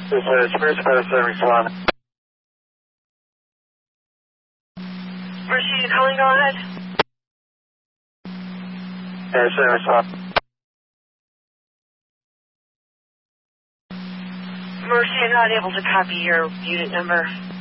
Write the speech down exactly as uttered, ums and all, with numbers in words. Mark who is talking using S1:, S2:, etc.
S1: This is Spirit Medicine respond.
S2: Mercy, you calling? Go ahead.
S1: Medicine respond.
S2: Mercy, I'm not able to copy your unit number.